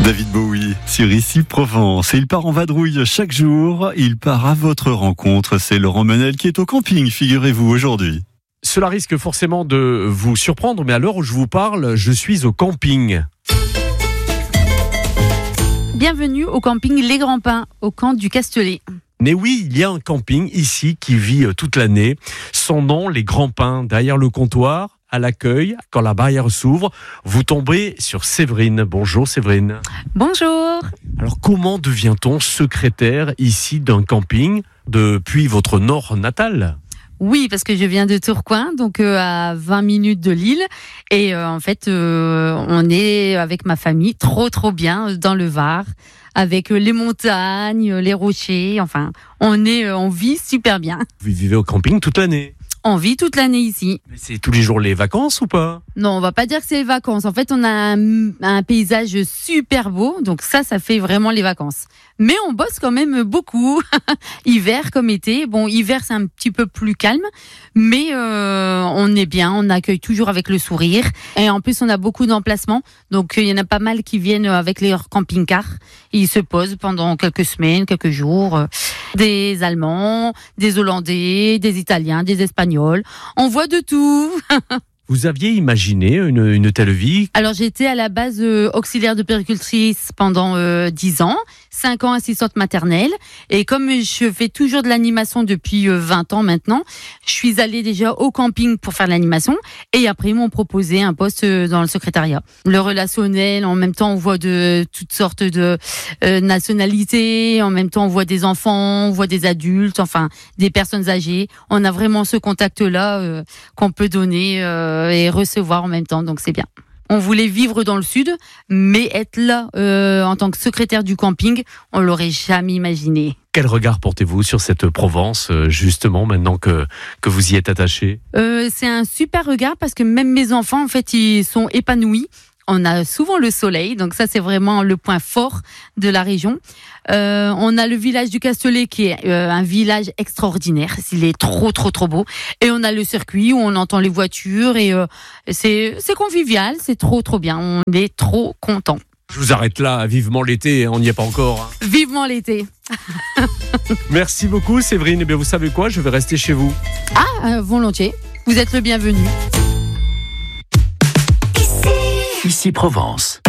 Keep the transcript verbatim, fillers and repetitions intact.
David Bowie sur Ici Provence. Et il part en vadrouille chaque jour. Il part à votre rencontre. C'est Laurent Menel qui est au camping, figurez-vous, aujourd'hui. Cela risque forcément de vous surprendre, mais à l'heure où je vous parle, je suis au camping. Bienvenue au camping Les Grands Pins, au camp du Castellet. Mais oui, il y a un camping ici qui vit toute l'année. Son nom, Les Grands Pins. Derrière le comptoir, à l'accueil, quand la barrière s'ouvre, vous tombez sur Séverine. Bonjour Séverine. Bonjour. Alors comment devient-on secrétaire ici d'un camping depuis votre nord natal ? Oui, parce que je viens de Tourcoing, donc euh, à vingt minutes de Lille. Et euh, en fait, euh, on est avec ma famille trop, trop bien dans le Var, avec les montagnes, les rochers. Enfin, on est, on vit super bien. Vous vivez au camping toute l'année ? On vit toute l'année ici. Mais c'est tous les jours les vacances ou pas ? Non, on va pas dire que c'est les vacances. En fait, on a un, un paysage super beau, donc ça, ça fait vraiment les vacances. Mais on bosse quand même beaucoup, hiver comme été. Bon, hiver c'est un petit peu plus calme, mais euh, on est bien, on accueille toujours avec le sourire. Et en plus, on a beaucoup d'emplacements, donc il y en a pas mal qui viennent avec leurs camping-cars. Ils se posent pendant quelques semaines, quelques jours. Des Allemands, des Hollandais, des Italiens, des Espagnols. On voit de tout. Vous aviez imaginé une, une telle vie ? Alors j'étais à la base euh, auxiliaire de puéricultrice pendant euh, dix ans, cinq ans assistante maternelle, et comme je fais toujours de l'animation depuis euh, vingt ans maintenant, je suis allée déjà au camping pour faire de l'animation, et après ils m'ont proposé un poste euh, dans le secrétariat. Le relationnel, en même temps on voit de toutes sortes de euh, nationalités, en même temps on voit des enfants, on voit des adultes, enfin des personnes âgées. On a vraiment ce contact-là euh, qu'on peut donner euh, et recevoir en même temps, donc c'est bien. On voulait vivre dans le sud, mais être là euh, en tant que secrétaire du camping, on l'aurait jamais imaginé. Quel regard portez-vous sur cette Provence, justement, maintenant que, que vous y êtes attaché ? euh, C'est un super regard parce que même mes enfants, en fait, ils sont épanouis. On a souvent le soleil, donc ça c'est vraiment le point fort de la région. Euh, on a le village du Castellet qui est euh, un village extraordinaire, il est trop trop trop beau. Et on a le circuit où on entend les voitures et euh, c'est c'est convivial, c'est trop trop bien. On est trop contents. Je vous arrête là, vivement l'été, on n'y est pas encore. Hein. Vivement l'été. Merci beaucoup Séverine. Et bien vous savez quoi, je vais rester chez vous. Ah, euh, volontiers. Vous êtes le bienvenu. Ici Provence.